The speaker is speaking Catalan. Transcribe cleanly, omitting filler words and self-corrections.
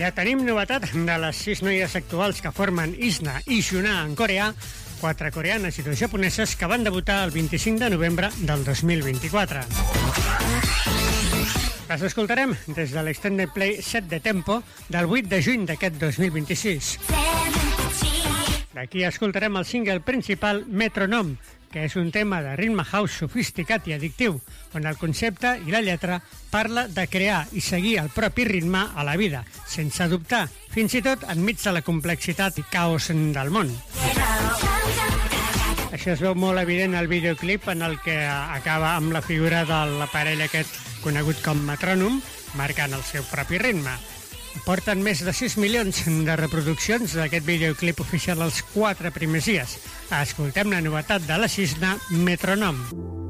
Ja tenim novetat de les 6 noies actuals que formen ISNA i Shuna en coreà, 4 coreanes i 2 japoneses que van debutar el 25 de novembre del 2024. Les escoltarem des de l'Extended Play 7 de Tempo del 8 de juny d'aquest 2026. D'aquí escoltarem el single principal Metronome, que és un tema de ritme house sofisticat i addictiu, on el concepte i la lletra parla de crear i seguir el propi ritme a la vida, sense dubtar, fins i tot enmig de la complexitat i caos del món. Això es veu molt evident al videoclip, en el que acaba amb la figura de l'aparell aquest conegut com metrònom, marcant el seu propi ritme. Porten més de 6 milions de reproduccions d'aquest videoclip oficial els 4 primers dies. Escoltem la novetat de la ISNA, Metronome.